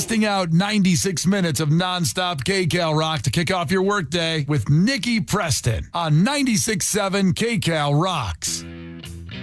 blasting out 96 minutes of nonstop KCal rock to kick off your workday with Nikki Preston on 96.7 KCal Rocks.